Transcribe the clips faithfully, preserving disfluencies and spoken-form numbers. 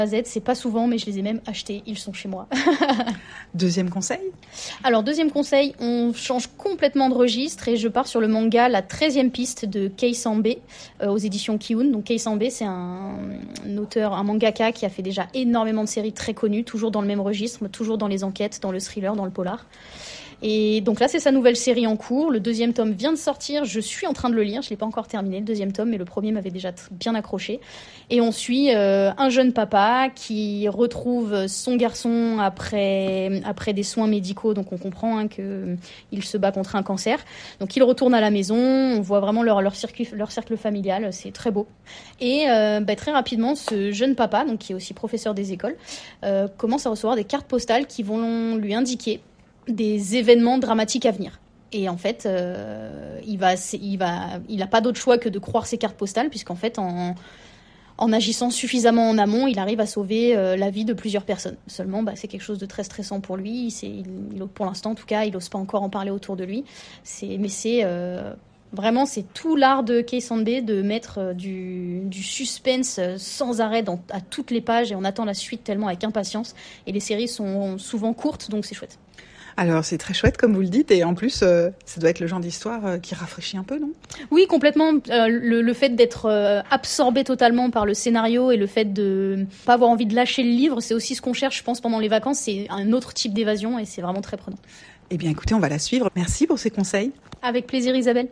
A Z, c'est pas souvent, mais je les ai même achetés, ils sont chez moi. Deuxième conseil ? Alors, deuxième conseil, on change complètement de registre et je pars sur le manga La treizième piste de Kei Sanbe euh, aux éditions Kiun. Donc Kei Sanbe, c'est un, un auteur, un mangaka qui a fait déjà énormément de séries très connues, toujours dans le même registre, toujours dans les enquêtes, dans le thriller, dans le polar. Et donc là, c'est sa nouvelle série en cours. Le deuxième tome vient de sortir. Je suis en train de le lire. Je l'ai pas encore terminé, le deuxième tome, mais le premier m'avait déjà bien accroché. Et on suit euh, un jeune papa qui retrouve son garçon après, après des soins médicaux. Donc on comprend hein, qu'il se bat contre un cancer. Donc il retourne à la maison. On voit vraiment leur, leur, circuit, leur cercle familial. C'est très beau. Et euh, bah, très rapidement, ce jeune papa, donc, qui est aussi professeur des écoles, euh, commence à recevoir des cartes postales qui vont lui indiquer des événements dramatiques à venir. Et en fait, euh, il va, il va, il n'a pas d'autre choix que de croire ces cartes postales, puisqu'en fait, en, en agissant suffisamment en amont, il arrive à sauver euh, la vie de plusieurs personnes. Seulement, bah, c'est quelque chose de très stressant pour lui. C'est, il, il, pour l'instant, en tout cas, il n'ose pas encore en parler autour de lui. C'est, mais c'est euh, vraiment, c'est tout l'art de Kei Sanbe de mettre euh, du, du suspense euh, sans arrêt dans, à toutes les pages, et on attend la suite tellement avec impatience. Et les séries sont souvent courtes, donc c'est chouette. Alors, c'est très chouette, comme vous le dites, et en plus, euh, ça doit être le genre d'histoire euh, qui rafraîchit un peu, non ? Oui, complètement. Euh, le, le fait d'être euh, absorbé totalement par le scénario et le fait de pas avoir envie de lâcher le livre, c'est aussi ce qu'on cherche, je pense, pendant les vacances. C'est un autre type d'évasion et c'est vraiment très prenant. Eh bien, écoutez, on va la suivre. Merci pour ces conseils. Avec plaisir, Isabelle.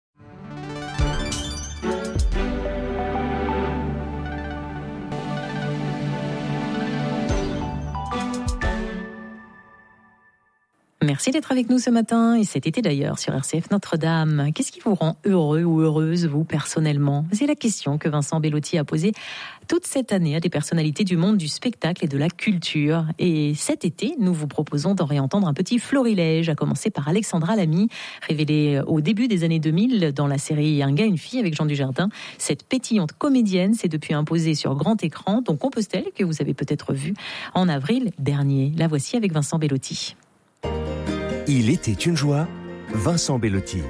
Merci d'être avec nous ce matin et cet été d'ailleurs sur R C F Notre-Dame. Qu'est-ce qui vous rend heureux ou heureuse, vous, personnellement ? C'est la question que Vincent Bellotti a posée toute cette année à des personnalités du monde du spectacle et de la culture. Et cet été, nous vous proposons d'en réentendre un petit florilège, à commencer par Alexandra Lamy, révélée au début des années deux mille dans la série Un gars, une fille avec Jean Dujardin. Cette pétillante comédienne s'est depuis imposée sur grand écran, dont Compostelle, que vous avez peut-être vu en avril dernier. La voici avec Vincent Bellotti. Il était une joie, Vincent Bellotti.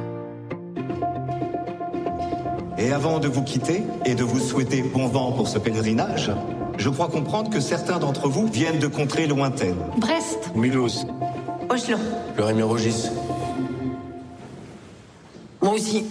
Et avant de vous quitter et de vous souhaiter bon vent pour ce pèlerinage, je crois comprendre que certains d'entre vous viennent de contrées lointaines. Brest. Mulhouse. Oslo. Le Rémy-Rogis. Moi aussi.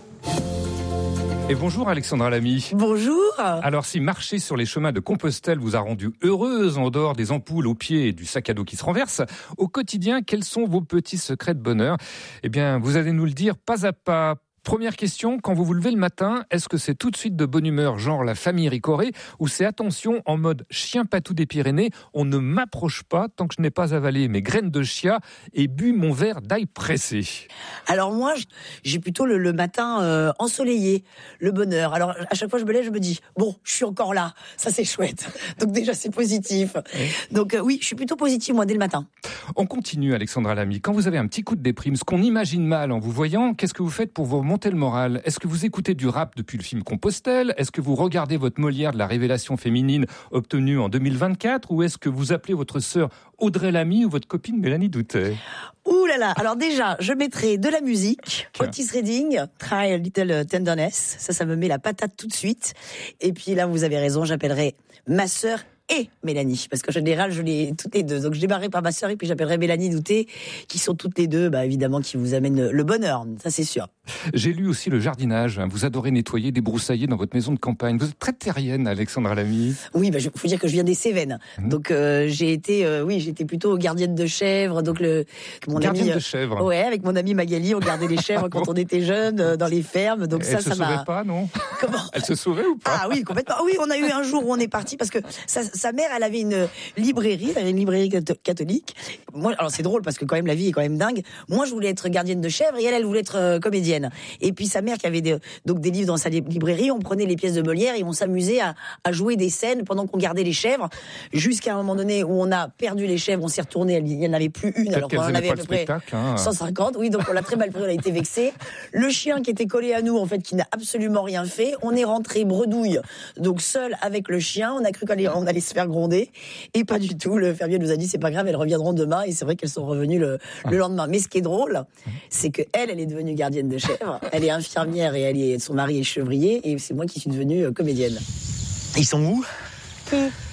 Et bonjour Alexandra Lamy. Bonjour. Alors si marcher sur les chemins de Compostelle vous a rendu heureuse en dehors des ampoules aux pieds et du sac à dos qui se renverse, au quotidien, quels sont vos petits secrets de bonheur ? Eh bien, vous allez nous le dire pas à pas. Première question, quand vous vous levez le matin, est-ce que c'est tout de suite de bonne humeur, genre la famille Ricoré, ou c'est attention, en mode chien patou des Pyrénées, on ne m'approche pas tant que je n'ai pas avalé mes graines de chia et bu mon verre d'ail pressé? Alors moi, j'ai plutôt le, le matin euh, ensoleillé, le bonheur. Alors à chaque fois je me lève, je me dis, bon, je suis encore là, ça c'est chouette. Donc déjà c'est positif. Oui. Donc euh, oui, je suis plutôt positive moi dès le matin. On continue Alexandra Lamy. Quand vous avez un petit coup de déprime, ce qu'on imagine mal en vous voyant, qu'est-ce que vous faites pour vous remonter le moral? Est-ce que vous écoutez du rap depuis le film Compostelle? Est-ce que vous regardez votre Molière de la révélation féminine obtenue en deux mille vingt-quatre? Ou est-ce que vous appelez votre sœur Audrey Lamy ou votre copine Mélanie Doutet? Ouh là là. Alors déjà, je mettrai de la musique. Otis Redding, Try a Little Tenderness. Ça, ça me met la patate tout de suite. Et puis là, vous avez raison, j'appellerai ma sœur et Mélanie, parce qu'en général, je les toutes les deux. Donc, je démarrerai par ma sœur et puis j'appellerai Mélanie Doutet, qui sont toutes les deux, bah, évidemment, qui vous amènent le bonheur. Ça, c'est sûr. J'ai lu aussi le jardinage. Vous adorez nettoyer, débroussailler dans votre maison de campagne. Vous êtes très terrienne, Alexandra Lamy. Oui, bah, faut dire que je viens des Cévennes. Mmh. Donc, euh, j'ai été, euh, oui, j'étais plutôt gardienne de chèvres. Donc, le, mon gardienne ami, de chèvres. Euh, ouais, avec mon ami Magali, on gardait les chèvres quand on était jeunes, euh, dans les fermes. Donc, Elle ça, se ça sauvait m'a. pas, non? Comment? Elle se sauvait ou pas? Ah oui, complètement. Oui, on a eu un jour où on est parti parce que sa, sa mère, elle avait une librairie, elle avait une librairie catholique. Moi, alors c'est drôle parce que quand même la vie est quand même dingue. Moi, je voulais être gardienne de chèvres et elle, elle voulait être euh, comédienne. Et puis sa mère qui avait des, donc des livres dans sa librairie, on prenait les pièces de Molière et on s'amusait à, à jouer des scènes pendant qu'on gardait les chèvres, jusqu'à un moment donné où on a perdu les chèvres, on s'est retourné, il n'y en avait plus une, alors qu'on en avait à peu près hein. cent cinquante. Oui, donc on l'a très mal pris, on a été vexés. Le chien qui était collé à nous, en fait, qui n'a absolument rien fait, on est rentré bredouille, donc seul avec le chien. On a cru qu'on allait, on allait se faire gronder et pas du tout. Le fermier nous a dit c'est pas grave, elles reviendront demain, et c'est vrai qu'elles sont revenues le, le lendemain. Mais ce qui est drôle, c'est que elle, elle est devenue gardienne de chèvres, elle est infirmière et elle est, son mari est chevrier, et c'est moi qui suis devenue comédienne. Ils sont où? Merci.